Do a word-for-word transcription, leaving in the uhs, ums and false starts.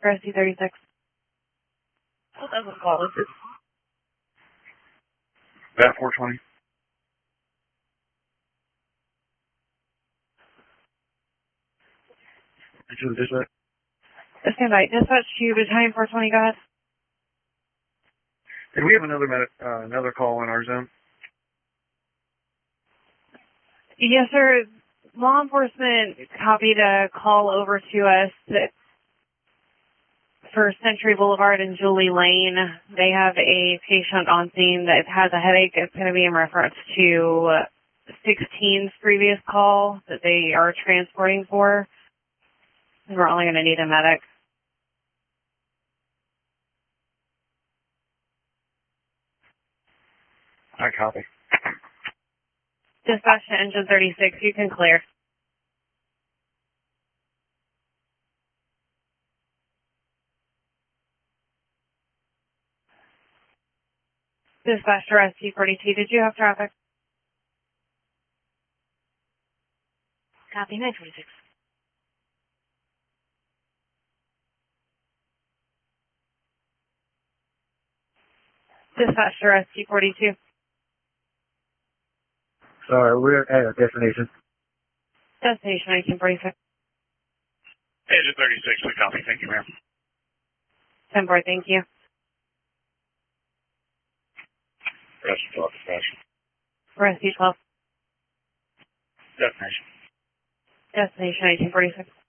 Rescue thirty-six. What doesn't call this? Bat four twenty. Into the dispatch. Stand by. Dispatch to Battalion four twenty, go ahead. Did we have another med uh, another call in our zone? Yes, sir. Law enforcement copied a call over to us that for Century Boulevard and Julie Lane. They have a patient on scene that has a headache. It's going to be in reference to sixteen's previous call that they are transporting for. We're only going to need a medic. I copy. Dispatch to engine thirty-six, you can clear. Dispatch to S T forty-two, did you have traffic? Copy, nine forty-six. Dispatch to S T forty-two. Sorry, we're at a destination. Destination nineteen forty-six. Engine thirty-six, we copy. Thank you, ma'am. ten four, thank you. Rescue twelve, dispatch. Rescue twelve. Destination. Destination nineteen forty-six.